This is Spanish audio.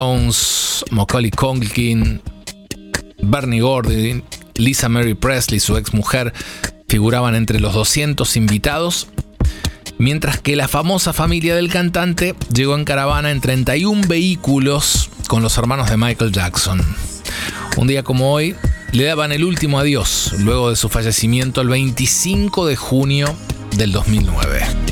Stones, Macaulay Culkin, Bernie Gordy, Lisa Mary Presley, su ex mujer, figuraban entre los 200 invitados, mientras que la famosa familia del cantante llegó en caravana en 31 vehículos con los hermanos de Michael Jackson. Un día como hoy, le daban el último adiós luego de su fallecimiento el 25 de junio del 2009.